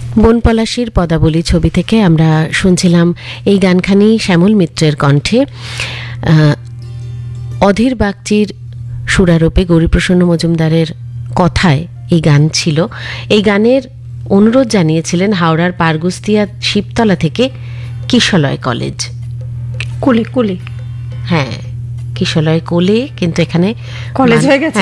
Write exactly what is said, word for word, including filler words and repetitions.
বনপলাশীর পদাবলী ছবি থেকে আমরা শুনছিলাম এই গানখানি শ্যামল মিত্রের কণ্ঠে। অধীর বাগচির সুরারোপে গৌরীপ্রসন্ন মজুমদারের কথায় এই গান ছিল। এই গানের অনুরোধ জানিয়েছিলেন হাওড়ার পারগুস্তিয়া শিবতলা থেকে কিশলয় কলেজ। কোলে কোলে হ্যাঁ, কিশলয় কোলে, কিন্তু এখানে কলেজ হয়ে গেছে।